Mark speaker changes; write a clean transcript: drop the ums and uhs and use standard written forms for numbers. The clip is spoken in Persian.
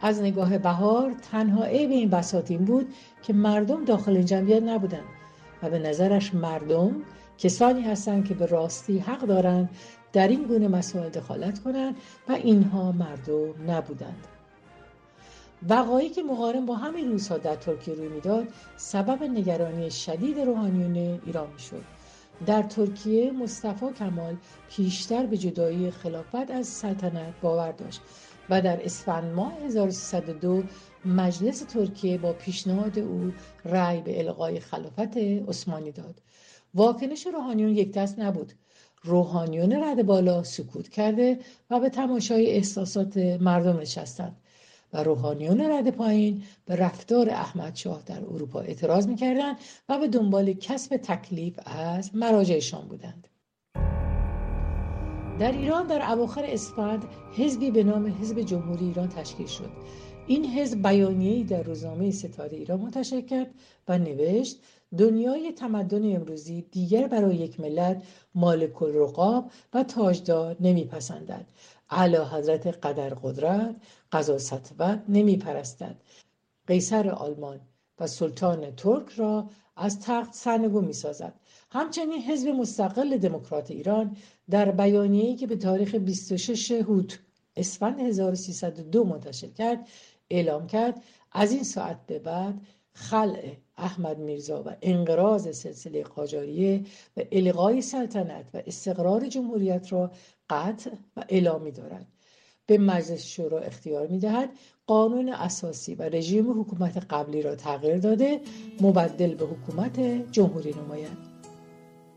Speaker 1: از نگاه بهار تنها عیب این بساطین بود که مردم داخل این جمعیت نبودند و به نظرش مردم کسانی هستند که به راستی حق دارند در این گونه مسائل دخالت کنند و اینها مردم نبودند. وقایعی که مقارن با همین روزها در ترکیه روی میداد سبب نگرانی شدید روحانیون ایران میشد. در ترکیه مصطفی کمال پیشتر به جدایی خلافت از سلطنت باور داشت و در اسفند ماه 1302 مجلس ترکیه با پیشنهاد او رأی به الغای خلافت عثمانی داد. واکنش روحانیون یکدست نبود. روحانیون رده بالا سکوت کرده و به تماشای احساسات مردم نشستند و روحانیون رده پایین به رفتار احمدشاه در اروپا اعتراض می‌کردند و به دنبال کسب تکلیف از مراجعشان بودند. در ایران در اواخر اسفند حزبی به نام حزب جمهوری ایران تشکیل شد. این حزب بیانیه‌ای در روزنامه ستاره ایران منتشر کرد و نوشت دنیای تمدن امروزی دیگر برای یک ملت مالک الرقاب و تاجدار نمیپسندد. اعلی حضرت قدر قدرت قضا سطوت نمیپرستد. قیصر آلمان و سلطان ترک را از تخت سرنگون می‌سازد. همچنین حزب مستقل دموکرات ایران در بیانیه‌ای که به تاریخ 26 هوت اسفند 1302 منتشر کرد اعلام کرد از این ساعت به بعد خلع احمد میرزا و انقراض سلسله قاجاریه و الغای سلطنت و استقرار جمهوریت را قطع و اعلامی دارد. به مجلس شورا اختیار می‌دهد قانون اساسی و رژیم حکومت قبلی را تغییر داده مبدل به حکومت جمهوری نماید.